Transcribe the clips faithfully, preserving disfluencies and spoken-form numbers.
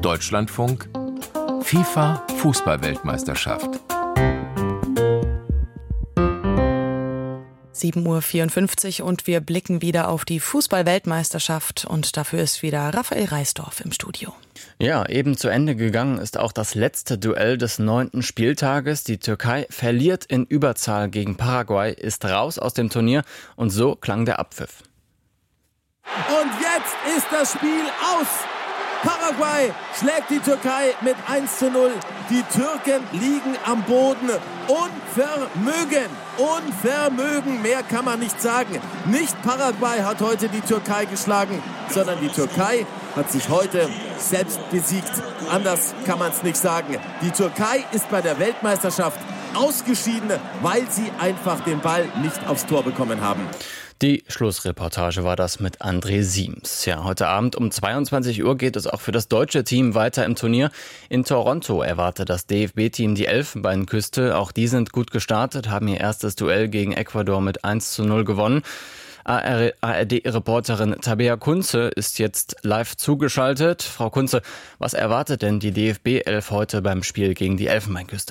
Deutschlandfunk FIFA Fußball-Weltmeisterschaft. sieben Uhr vierundfünfzig und wir blicken wieder auf die Fußball-Weltmeisterschaft und dafür ist wieder Raphael Reisdorf im Studio. Ja, eben zu Ende gegangen ist auch das letzte Duell des neunten Spieltages. Die Türkei verliert in Überzahl gegen Paraguay, ist raus aus dem Turnier und so klang der Abpfiff. Und jetzt ist das Spiel aus. Paraguay schlägt die Türkei mit eins zu null. Die Türken liegen am Boden. Unvermögen. Unvermögen. Mehr kann man nicht sagen. Nicht Paraguay hat heute die Türkei geschlagen, sondern die Türkei hat sich heute selbst besiegt. Anders kann man es nicht sagen. Die Türkei ist bei der Weltmeisterschaft ausgeschieden, weil sie einfach den Ball nicht aufs Tor bekommen haben. Die Schlussreportage war das mit André Siems. Ja, heute Abend um zweiundzwanzig Uhr geht es auch für das deutsche Team weiter im Turnier. In Toronto erwartet das D F B-Team die Elfenbeinküste. Auch die sind gut gestartet, haben ihr erstes Duell gegen Ecuador mit eins zu null gewonnen. A R D-Reporterin Tabea Kunze ist jetzt live zugeschaltet. Frau Kunze, was erwartet denn die D F B-Elf heute beim Spiel gegen die Elfenbeinküste?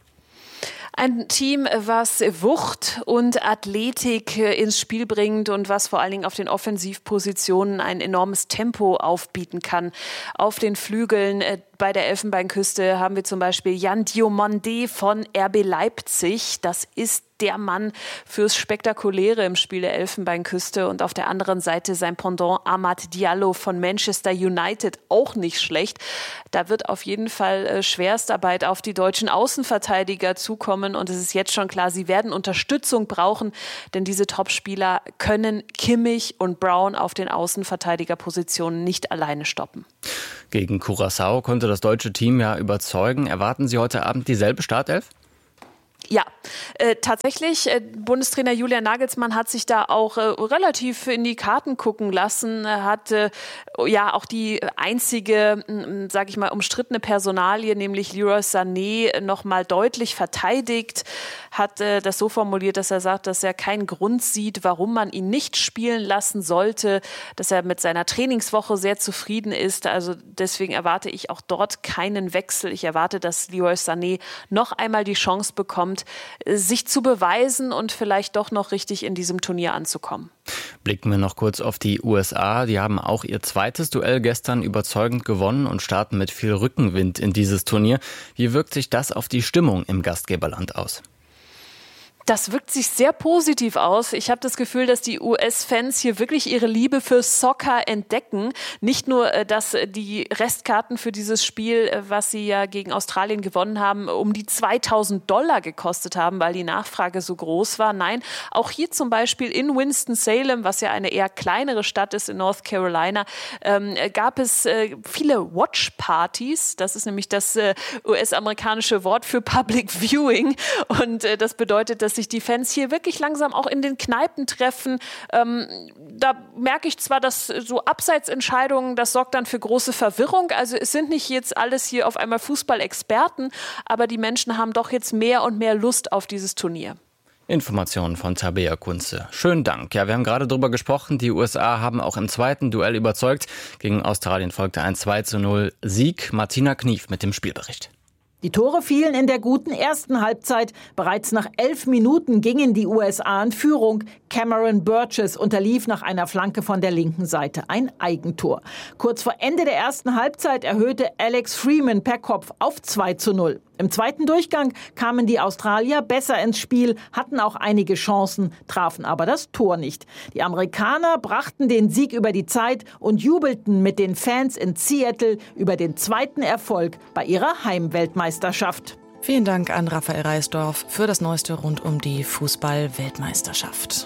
Ein Team, was Wucht und Athletik ins Spiel bringt und was vor allen Dingen auf den Offensivpositionen ein enormes Tempo aufbieten kann. Auf den Flügeln bei der Elfenbeinküste haben wir zum Beispiel Yan Diomande von R B Leipzig. Das ist der Mann fürs Spektakuläre im Spiel der Elfenbeinküste. Und auf der anderen Seite sein Pendant Amad Diallo von Manchester United, auch nicht schlecht. Da wird auf jeden Fall Schwerstarbeit auf die deutschen Außenverteidiger zukommen. Und es ist jetzt schon klar, sie werden Unterstützung brauchen, denn diese Topspieler können Kimmich und Brown auf den Außenverteidigerpositionen nicht alleine stoppen. Gegen Curaçao konnte das deutsche Team ja überzeugen. Erwarten Sie heute Abend dieselbe Startelf? Ja, äh, tatsächlich, äh, Bundestrainer Julian Nagelsmann hat sich da auch äh, relativ in die Karten gucken lassen. Er hat äh, ja auch die einzige, äh, sage ich mal, umstrittene Personalie, nämlich Leroy Sané, noch mal deutlich verteidigt. Hat äh, das so formuliert, dass er sagt, dass er keinen Grund sieht, warum man ihn nicht spielen lassen sollte, dass er mit seiner Trainingswoche sehr zufrieden ist. Also deswegen erwarte ich auch dort keinen Wechsel. Ich erwarte, dass Leroy Sané noch einmal die Chance bekommt, sich zu beweisen und vielleicht doch noch richtig in diesem Turnier anzukommen. Blicken wir noch kurz auf die U S A. Die haben auch ihr zweites Duell gestern überzeugend gewonnen und starten mit viel Rückenwind in dieses Turnier. Wie wirkt sich das auf die Stimmung im Gastgeberland aus? Das wirkt sich sehr positiv aus. Ich habe das Gefühl, dass die U S-Fans hier wirklich ihre Liebe für Soccer entdecken. Nicht nur, dass die Restkarten für dieses Spiel, was sie ja gegen Australien gewonnen haben, um die zweitausend Dollar gekostet haben, weil die Nachfrage so groß war. Nein, auch hier zum Beispiel in Winston-Salem, was ja eine eher kleinere Stadt ist in North Carolina, ähm, gab es äh, viele Watch-Partys. Das ist nämlich das äh, U S-amerikanische Wort für Public Viewing. Und äh, das bedeutet, dass sich die Fans hier wirklich langsam auch in den Kneipen treffen. Ähm, da merke ich zwar, dass so Abseitsentscheidungen, das sorgt dann für große Verwirrung. Also es sind nicht jetzt alles hier auf einmal Fußballexperten, aber die Menschen haben doch jetzt mehr und mehr Lust auf dieses Turnier. Informationen von Tabea Kunze. Schönen Dank. Ja, wir haben gerade darüber gesprochen. Die U S A haben auch im zweiten Duell überzeugt. Gegen Australien folgte ein zwei zu null Sieg. Martina Knief mit dem Spielbericht. Die Tore fielen in der guten ersten Halbzeit. Bereits nach elf Minuten gingen die U S A in Führung. Cameron Burgess unterlief nach einer Flanke von der linken Seite ein Eigentor. Kurz vor Ende der ersten Halbzeit erhöhte Alex Freeman per Kopf auf zwei zu null. Im zweiten Durchgang kamen die Australier besser ins Spiel, hatten auch einige Chancen, trafen aber das Tor nicht. Die Amerikaner brachten den Sieg über die Zeit und jubelten mit den Fans in Seattle über den zweiten Erfolg bei ihrer Heimweltmeisterschaft. Vielen Dank an Raphael Reisdorf für das Neueste rund um die Fußball-Weltmeisterschaft.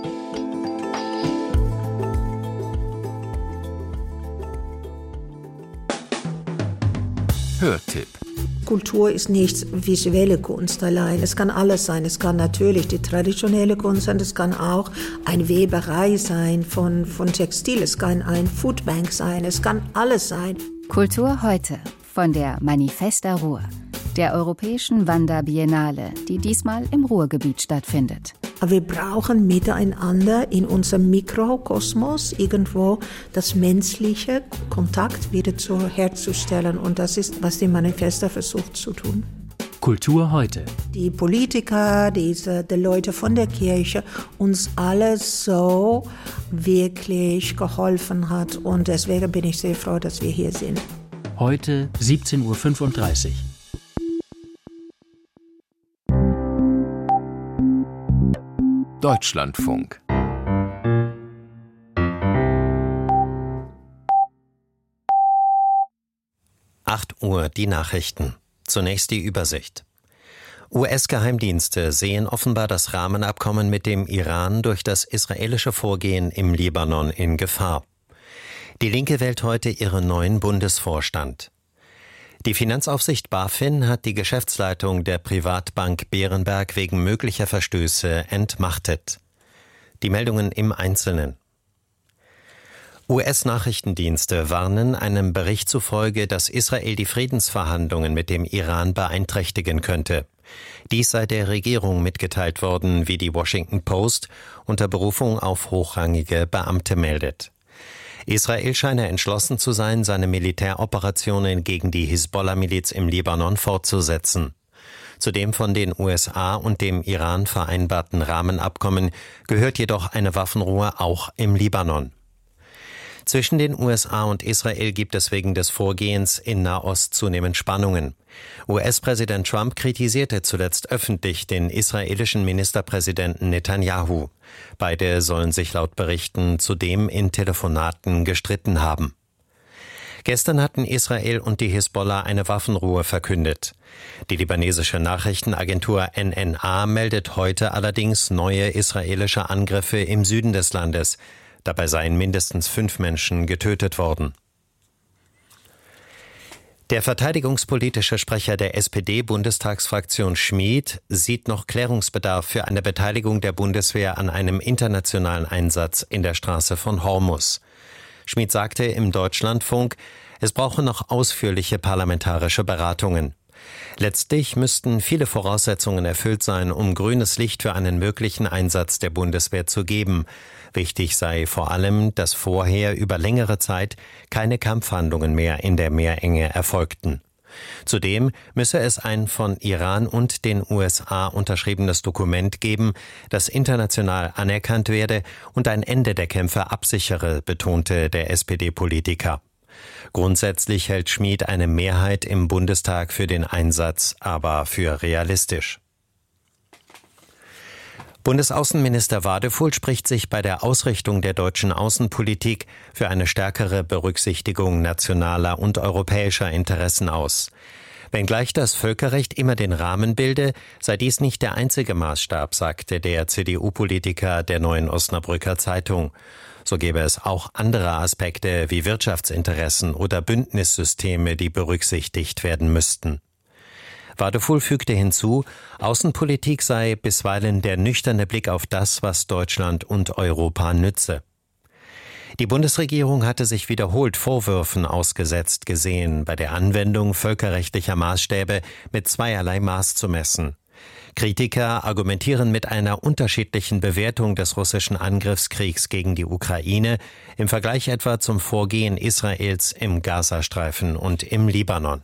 Hörtipp. Kultur ist nicht visuelle Kunst allein. Es kann alles sein. Es kann natürlich die traditionelle Kunst sein. Es kann auch eine Weberei sein von, von Textil. Es kann ein Foodbank sein. Es kann alles sein. Kultur heute von der Manifesta Ruhr, der europäischen Wanderbiennale, die diesmal im Ruhrgebiet stattfindet. Aber wir brauchen miteinander in unserem Mikrokosmos irgendwo das menschliche Kontakt wieder zu, herzustellen. Und das ist, was die Manifesta versucht zu tun. Kultur heute. Die Politiker, diese, die Leute von der Kirche, uns alle so wirklich geholfen hat. Und deswegen bin ich sehr froh, dass wir hier sind. Heute siebzehn Uhr fünfunddreißig. Deutschlandfunk. acht Uhr die Nachrichten. Zunächst die Übersicht. U S-Geheimdienste sehen offenbar das Rahmenabkommen mit dem Iran durch das israelische Vorgehen im Libanon in Gefahr. Die Linke wählt heute ihren neuen Bundesvorstand. Die Finanzaufsicht BaFin hat die Geschäftsleitung der Privatbank Berenberg wegen möglicher Verstöße entmachtet. Die Meldungen im Einzelnen. U S-Nachrichtendienste warnen einem Bericht zufolge, dass Israel die Friedensverhandlungen mit dem Iran beeinträchtigen könnte. Dies sei der Regierung mitgeteilt worden, wie die Washington Post unter Berufung auf hochrangige Beamte meldet. Israel scheine entschlossen zu sein, seine Militäroperationen gegen die Hisbollah-Miliz im Libanon fortzusetzen. Zu dem von den U S A und dem Iran vereinbarten Rahmenabkommen gehört jedoch eine Waffenruhe auch im Libanon. Zwischen den U S A und Israel gibt es wegen des Vorgehens in Nahost zunehmend Spannungen. U S-Präsident Trump kritisierte zuletzt öffentlich den israelischen Ministerpräsidenten Netanyahu. Beide sollen sich laut Berichten zudem in Telefonaten gestritten haben. Gestern hatten Israel und die Hisbollah eine Waffenruhe verkündet. Die libanesische Nachrichtenagentur N N A meldet heute allerdings neue israelische Angriffe im Süden des Landes. Dabei seien mindestens fünf Menschen getötet worden. Der verteidigungspolitische Sprecher der S P D-Bundestagsfraktion Schmid sieht noch Klärungsbedarf für eine Beteiligung der Bundeswehr an einem internationalen Einsatz in der Straße von Hormuz. Schmid sagte im Deutschlandfunk, es brauche noch ausführliche parlamentarische Beratungen. Letztlich müssten viele Voraussetzungen erfüllt sein, um grünes Licht für einen möglichen Einsatz der Bundeswehr zu geben. Wichtig sei vor allem, dass vorher über längere Zeit keine Kampfhandlungen mehr in der Meerenge erfolgten. Zudem müsse es ein von Iran und den U S A unterschriebenes Dokument geben, das international anerkannt werde und ein Ende der Kämpfe absichere, betonte der S P D-Politiker. Grundsätzlich hält Schmid eine Mehrheit im Bundestag für den Einsatz, aber für realistisch. Bundesaußenminister Wadefuhl spricht sich bei der Ausrichtung der deutschen Außenpolitik für eine stärkere Berücksichtigung nationaler und europäischer Interessen aus. Wenngleich das Völkerrecht immer den Rahmen bilde, sei dies nicht der einzige Maßstab, sagte der C D U-Politiker der Neuen Osnabrücker Zeitung. So gäbe es auch andere Aspekte wie Wirtschaftsinteressen oder Bündnissysteme, die berücksichtigt werden müssten. Wadefuhl fügte hinzu, Außenpolitik sei bisweilen der nüchterne Blick auf das, was Deutschland und Europa nütze. Die Bundesregierung hatte sich wiederholt Vorwürfen ausgesetzt gesehen, bei der Anwendung völkerrechtlicher Maßstäbe mit zweierlei Maß zu messen. Kritiker argumentieren mit einer unterschiedlichen Bewertung des russischen Angriffskriegs gegen die Ukraine im Vergleich etwa zum Vorgehen Israels im Gazastreifen und im Libanon.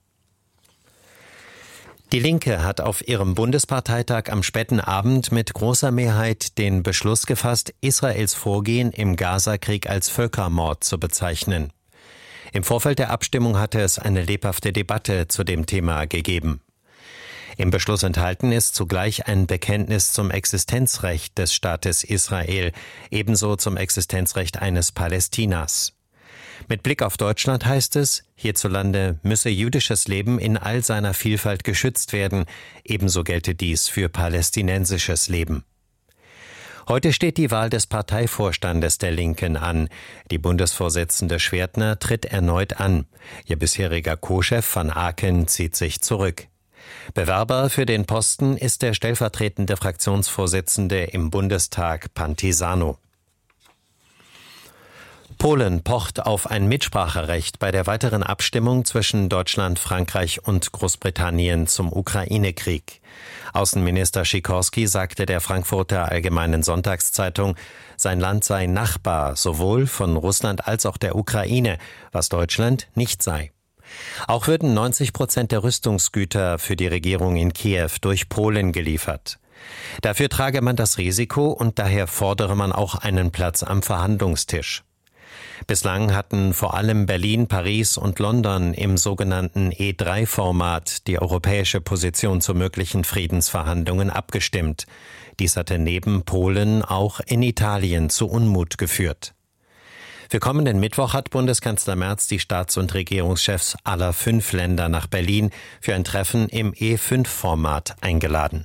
Die Linke hat auf ihrem Bundesparteitag am späten Abend mit großer Mehrheit den Beschluss gefasst, Israels Vorgehen im Gazakrieg als Völkermord zu bezeichnen. Im Vorfeld der Abstimmung hatte es eine lebhafte Debatte zu dem Thema gegeben. Im Beschluss enthalten ist zugleich ein Bekenntnis zum Existenzrecht des Staates Israel, ebenso zum Existenzrecht eines Palästinas. Mit Blick auf Deutschland heißt es, hierzulande müsse jüdisches Leben in all seiner Vielfalt geschützt werden, ebenso gelte dies für palästinensisches Leben. Heute steht die Wahl des Parteivorstandes der Linken an. Die Bundesvorsitzende Schwertner tritt erneut an. Ihr bisheriger Co-Chef Van Aken zieht sich zurück. Bewerber für den Posten ist der stellvertretende Fraktionsvorsitzende im Bundestag Pantisano. Polen pocht auf ein Mitspracherecht bei der weiteren Abstimmung zwischen Deutschland, Frankreich und Großbritannien zum Ukraine-Krieg. Außenminister Sikorski sagte der Frankfurter Allgemeinen Sonntagszeitung, sein Land sei Nachbar sowohl von Russland als auch der Ukraine, was Deutschland nicht sei. Auch würden neunzig Prozent der Rüstungsgüter für die Regierung in Kiew durch Polen geliefert. Dafür trage man das Risiko und daher fordere man auch einen Platz am Verhandlungstisch. Bislang hatten vor allem Berlin, Paris und London im sogenannten E drei Format die europäische Position zu möglichen Friedensverhandlungen abgestimmt. Dies hatte neben Polen auch in Italien zu Unmut geführt. Für kommenden Mittwoch hat Bundeskanzler Merz die Staats- und Regierungschefs aller fünf Länder nach Berlin für ein Treffen im E fünf Format eingeladen.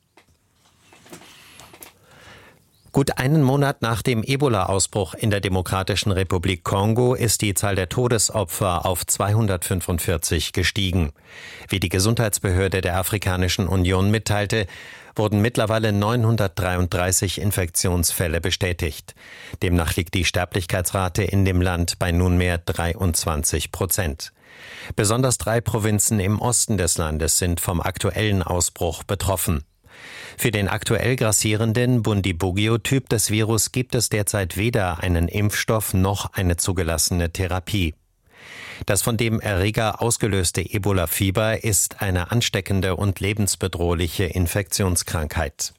Gut einen Monat nach dem Ebola-Ausbruch in der Demokratischen Republik Kongo ist die Zahl der Todesopfer auf zweihundertfünfundvierzig gestiegen. Wie die Gesundheitsbehörde der Afrikanischen Union mitteilte, wurden mittlerweile neunhundertdreiunddreißig Infektionsfälle bestätigt. Demnach liegt die Sterblichkeitsrate in dem Land bei nunmehr dreiundzwanzig Prozent. Besonders drei Provinzen im Osten des Landes sind vom aktuellen Ausbruch betroffen. Für den aktuell grassierenden Bundibugyo-Typ des Virus gibt es derzeit weder einen Impfstoff noch eine zugelassene Therapie. Das von dem Erreger ausgelöste Ebola-Fieber ist eine ansteckende und lebensbedrohliche Infektionskrankheit.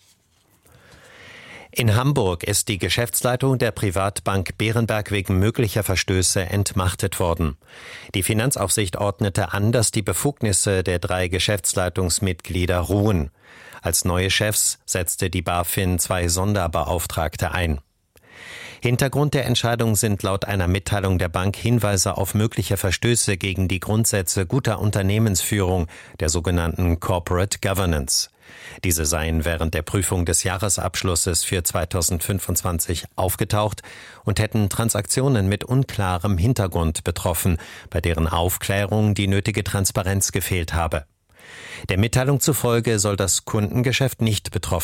In Hamburg ist die Geschäftsleitung der Privatbank Berenberg wegen möglicher Verstöße entmachtet worden. Die Finanzaufsicht ordnete an, dass die Befugnisse der drei Geschäftsleitungsmitglieder ruhen. Als neue Chefs setzte die BaFin zwei Sonderbeauftragte ein. Hintergrund der Entscheidung sind laut einer Mitteilung der Bank Hinweise auf mögliche Verstöße gegen die Grundsätze guter Unternehmensführung, der sogenannten Corporate Governance. Diese seien während der Prüfung des Jahresabschlusses für zweitausendfünfundzwanzig aufgetaucht und hätten Transaktionen mit unklarem Hintergrund betroffen, bei deren Aufklärung die nötige Transparenz gefehlt habe. Der Mitteilung zufolge soll das Kundengeschäft nicht betroffen